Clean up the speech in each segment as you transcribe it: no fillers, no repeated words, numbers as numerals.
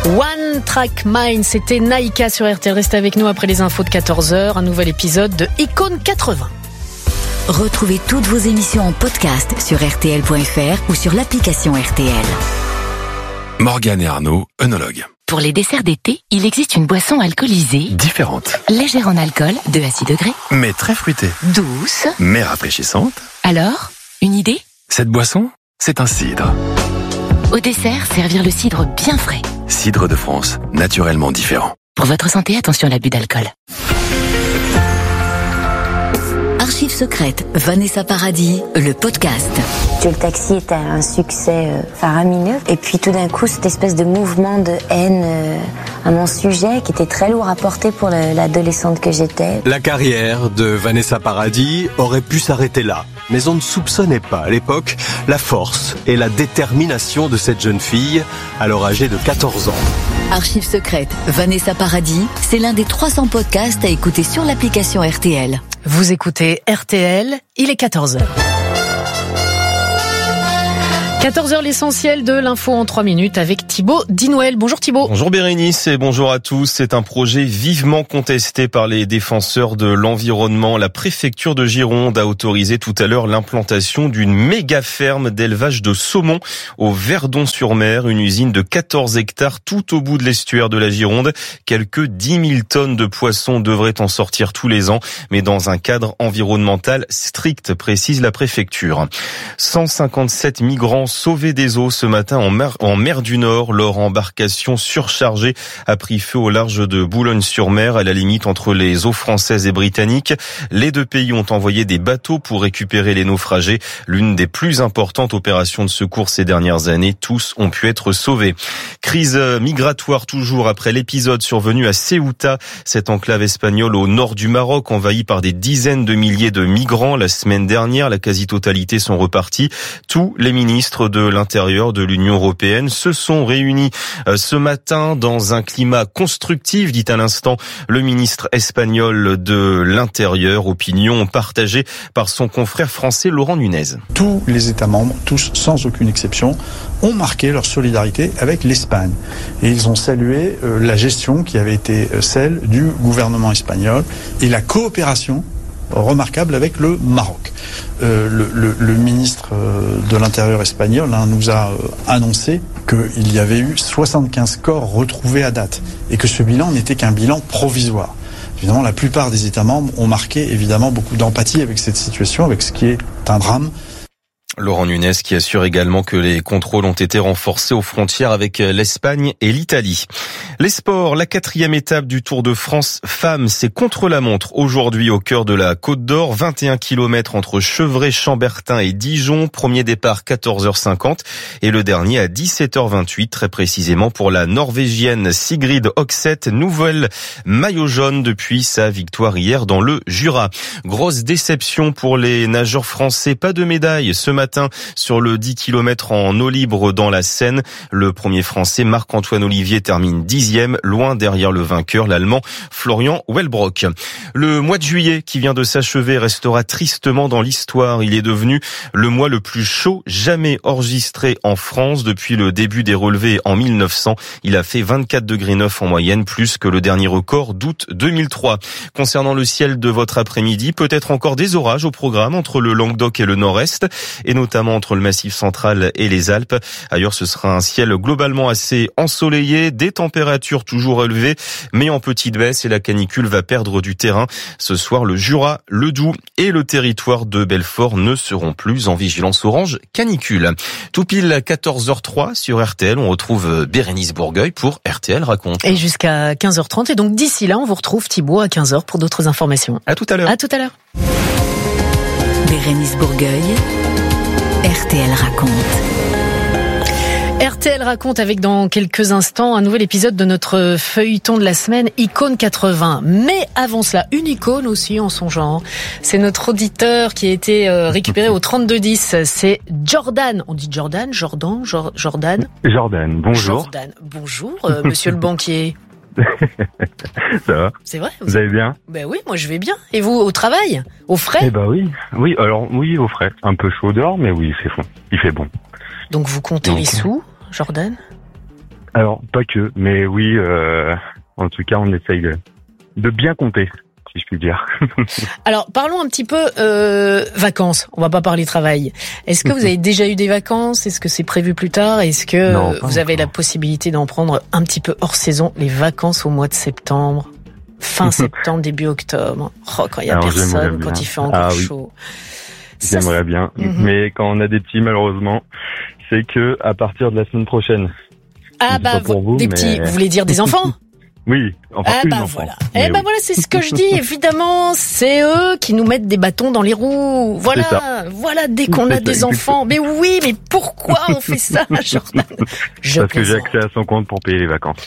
One Track Mind, c'était Naïka sur RTL. Restez avec nous après les infos de 14h, un nouvel épisode de Icône 80. Retrouvez toutes vos émissions en podcast sur rtl.fr ou sur l'application RTL. Morgane et Arnaud, œnologues. Pour les desserts d'été, il existe une boisson alcoolisée, Différente, légère en alcool, 2 à 6 degrés, mais très fruitée, douce. mais rafraîchissante. Alors, une idée ? Cette boisson, c'est un cidre. Au dessert, servir le cidre bien frais. Cidre de France, naturellement différent. Pour votre santé, attention à l'abus d'alcool. Archives secrètes, Vanessa Paradis, le podcast. Le taxi était un succès faramineux. Et puis tout d'un coup, cette espèce de mouvement de haine à mon sujet qui était très lourd à porter pour l'adolescente que j'étais. La carrière de Vanessa Paradis aurait pu s'arrêter là. Mais on ne soupçonnait pas à l'époque la force et la détermination de cette jeune fille, alors âgée de 14 ans. Archives secrètes, Vanessa Paradis, c'est l'un des 300 podcasts à écouter sur l'application RTL. Vous écoutez RTL, il est 14h. 14h, l'essentiel de l'info en 3 minutes avec Thibaut Dinouel. Bonjour Thibaut. Bonjour Bérénice et bonjour à tous. C'est un projet vivement contesté par les défenseurs de l'environnement. La préfecture de Gironde a autorisé tout à l'heure l'implantation d'une méga ferme d'élevage de saumon au Verdon-sur-Mer, une usine de 14 hectares tout au bout de l'estuaire de la Gironde. Quelques 10 000 tonnes de poissons devraient en sortir tous les ans, mais dans un cadre environnemental strict, précise la préfecture. 157 migrants sauvés des eaux ce matin en mer du Nord. Leur embarcation surchargée a pris feu au large de Boulogne-sur-Mer, à la limite entre les eaux françaises et britanniques. Les deux pays ont envoyé des bateaux pour récupérer les naufragés. L'une des plus importantes opérations de secours ces dernières années. Tous ont pu être sauvés. Crise migratoire toujours après l'épisode survenu à Ceuta, cette enclave espagnole au nord du Maroc, envahie par des dizaines de milliers de migrants la semaine dernière. La quasi-totalité sont repartis. Tous les ministres de l'Intérieur de l'Union européenne se sont réunis ce matin dans un climat constructif, dit à l'instant le ministre espagnol de l'Intérieur, opinion partagée par son confrère français Laurent Nunez. Tous les États membres, tous sans aucune exception, ont marqué leur solidarité avec l'Espagne. Et ils ont salué la gestion qui avait été celle du gouvernement espagnol et la coopération remarquable avec le Maroc. Le ministre de l'Intérieur espagnol nous a annoncé qu'il y avait eu 75 corps retrouvés à date et que ce bilan n'était qu'un bilan provisoire. Évidemment, la plupart des États membres ont marqué évidemment beaucoup d'empathie avec cette situation, avec ce qui est un drame. Laurent Nunez qui assure également que les contrôles ont été renforcés aux frontières avec l'Espagne et l'Italie. Les sports, la 4e étape du Tour de France femmes, c'est contre-la-montre aujourd'hui au cœur de la Côte d'Or. 21 km entre Chevrey, Chambertin et Dijon. Premier départ 14h50 et le dernier à 17h28, très précisément pour la Norvégienne Sigrid Hokseth, nouvelle maillot jaune depuis sa victoire hier dans le Jura. Grosse déception pour les nageurs français, pas de médaille ce matin sur le 10 km en eau libre dans la Seine. Le premier français, Marc-Antoine Olivier, termine 10e, loin derrière le vainqueur, l'Allemand Florian Wellbrock. Le mois de juillet qui vient de s'achever restera tristement dans l'histoire. Il est devenu le mois le plus chaud jamais enregistré en France depuis le début des relevés en 1900. Il a fait 24 degrés 9 en moyenne, plus que le dernier record d'août 2003. Concernant le ciel de votre après-midi, peut-être encore des orages au programme entre le Languedoc et le Nord-Est, et notamment entre le Massif central et les Alpes. Ailleurs, ce sera un ciel globalement assez ensoleillé, des températures toujours élevées, mais en petite baisse, et la canicule va perdre du terrain. Ce soir, le Jura, le Doubs et le territoire de Belfort ne seront plus en vigilance orange canicule. Tout pile 14h03 sur RTL, on retrouve Bérénice Bourgueil pour RTL Raconte. Et jusqu'à 15h30, et donc d'ici là, on vous retrouve Thibaut à 15h pour d'autres informations. À tout à l'heure. À tout à l'heure. Bérénice Bourgueil, RTL Raconte. RTL Raconte avec dans quelques instants un nouvel épisode de notre feuilleton de la semaine, Icône 80. Mais avant cela, une icône aussi en son genre. C'est notre auditeur qui a été récupéré au 3210. C'est Jordan. On dit Jordan, Jordan. Jordan, bonjour. Jordan, bonjour, monsieur le banquier. Ça va? C'est vrai? Vous allez bien? Ben oui, moi je vais bien. Et vous, au travail? Au frais? Eh ben oui. Oui, alors oui, au frais. Un peu chaud dehors, mais oui, il fait bon. Donc vous comptez les sous, Jordan? Alors, pas que, mais oui, en tout cas, on essaye de bien compter, si je puis dire. Alors, parlons un petit peu vacances. On va pas parler travail. Est-ce que vous avez déjà eu des vacances? Est-ce que c'est prévu plus tard? Est-ce que vous avez la possibilité d'en prendre un petit peu hors saison, les vacances au mois de septembre? Fin septembre, début octobre. Oh, quand il y a personne, quand il fait encore chaud. J'aimerais bien. Mais quand on a des petits, malheureusement, c'est que à partir de la semaine prochaine. Ah bah, des petits, vous voulez dire des enfants? Oui, enfin une enfant. Voilà. Voilà, c'est ce que je dis. Évidemment, c'est eux qui nous mettent des bâtons dans les roues. Voilà, dès qu'on a des enfants. Mais oui, mais pourquoi on fait ça, Jordan? Parce que j'ai accès à son compte pour payer les vacances.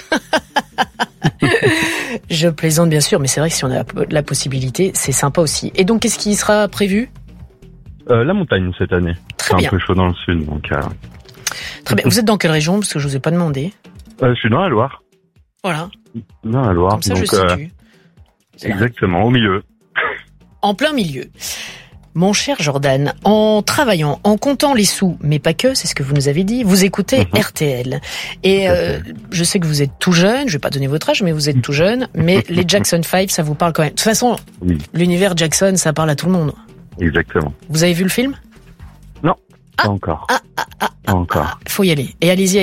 Je plaisante bien sûr, mais c'est vrai que si on a la possibilité, c'est sympa aussi. Et donc, qu'est-ce qui sera prévu? La montagne cette année. Très bien. C'est un peu chaud dans le sud, donc. Très bien. Vous êtes dans quelle région? Parce que je vous ai pas demandé. Je suis dans la Loire. Voilà. Dans la Loire. Comme ça, donc, je situe. Exactement, au milieu. En plein milieu. Mon cher Jordan, en travaillant, en comptant les sous, mais pas que, c'est ce que vous nous avez dit, vous écoutez RTL. Et je sais que vous êtes tout jeune, je vais pas donner votre âge, mais vous êtes tout jeune, mais les Jackson 5, ça vous parle quand même. De toute façon, l'univers Jackson, ça parle à tout le monde. Exactement. Vous avez vu le film? Non, pas encore. Pas encore. Faut y aller. Et allez-y